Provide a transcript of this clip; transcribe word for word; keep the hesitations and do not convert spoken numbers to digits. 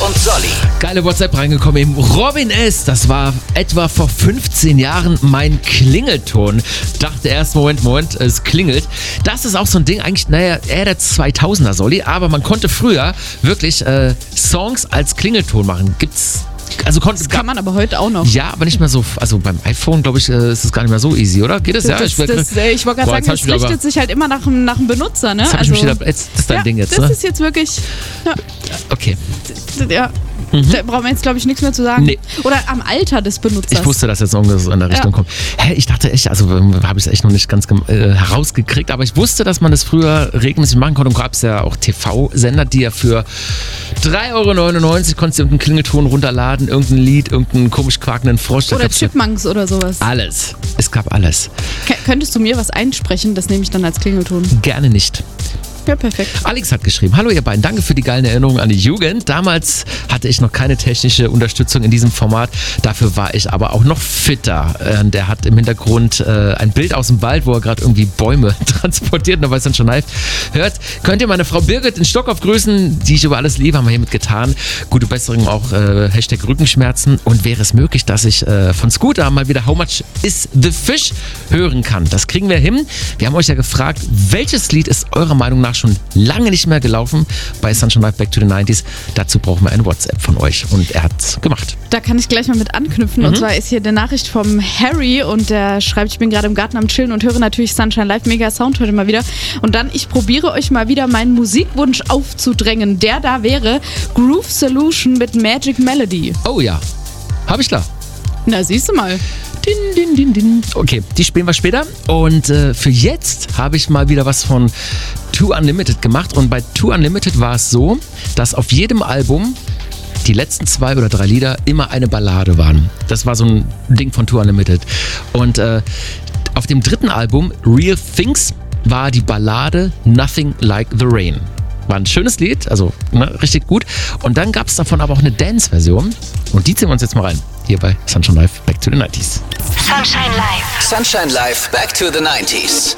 und Solly. Geile WhatsApp reingekommen eben. Robin S., das war etwa vor fünfzehn Jahren mein Klingelton. Dachte erst, Moment, Moment, es klingelt. Das ist auch so ein Ding, eigentlich, naja, eher der zweitausender, Solly. Aber man konnte früher wirklich äh, Songs als Klingelton machen. Gibt's Also konnte, das kann man aber heute auch noch. Ja, aber nicht mehr so. Also beim iPhone, glaube ich, ist es gar nicht mehr so easy, oder? Geht es ja? Das, Ich, das, äh, ich wollte gerade sagen, das richtet aber, sich halt immer nach, nach dem Benutzer, ne? Das, also, ich mich wieder, jetzt, das ist dein ja, Ding jetzt, das ne? ist jetzt wirklich. Ja. Okay. Ja. Mhm. Da brauchen wir jetzt, glaube ich, nichts mehr zu sagen. Nee. Oder am Alter des Benutzers. Ich wusste, dass jetzt irgendwas in der Richtung ja. kommt. Hä, ich dachte echt, also habe ich es echt noch nicht ganz äh, herausgekriegt, aber ich wusste, dass man das früher regelmäßig machen konnte. Und gab es ja auch T V-Sender, die ja für drei Euro neunundneunzig konntest du irgendeinen Klingelton runterladen, irgendein Lied, irgendeinen komisch quakenden Frosch. Oder Chipmunks oder sowas. Alles. Es gab alles. K- könntest du mir was einsprechen? Das nehme ich dann als Klingelton. Gerne nicht. Ja, perfekt. Alex hat geschrieben, hallo ihr beiden, danke für die geilen Erinnerungen an die Jugend. Damals hatte ich noch keine technische Unterstützung in diesem Format, dafür war ich aber auch noch fitter. Äh, der hat im Hintergrund äh, ein Bild aus dem Wald, wo er gerade irgendwie Bäume transportiert, und weil es dann schon live hört. Könnt ihr meine Frau Birgit in Stockholm grüßen, die ich über alles liebe, haben wir hiermit getan. Gute Besserung auch, äh, Hashtag Rückenschmerzen. Und wäre es möglich, dass ich äh, von Scooter mal wieder How Much Is the Fish hören kann. Das kriegen wir hin. Wir haben euch ja gefragt, welches Lied ist eurer Meinung nach schon lange nicht mehr gelaufen bei Sunshine Live Back to the neunziger. Dazu brauchen wir ein WhatsApp von euch, und er hat's gemacht. Da kann ich gleich mal mit anknüpfen, mhm. und zwar ist hier eine Nachricht vom Harry, und der schreibt, ich bin gerade im Garten am Chillen und höre natürlich Sunshine Live, mega Sound heute mal wieder, und dann, ich probiere euch mal wieder meinen Musikwunsch aufzudrängen, der da wäre Groove Solution mit Magic Melody. Oh ja, hab ich da. Na, siehst du mal. Din, din, din, din. Okay, die spielen wir später. Und äh, für jetzt habe ich mal wieder was von Two Unlimited gemacht. Und bei Two Unlimited war es so, dass auf jedem Album die letzten zwei oder drei Lieder immer eine Ballade waren. Das war so ein Ding von Two Unlimited. Und äh, auf dem dritten Album, Real Things, war die Ballade Nothing Like the Rain. War ein schönes Lied, also ne, richtig gut. Und dann gab es davon aber auch eine Dance-Version. Und die ziehen wir uns jetzt mal rein. Hier bei Sunshine Live Back to the neunziger. Sunshine Live. Sunshine Live Back to the neunziger.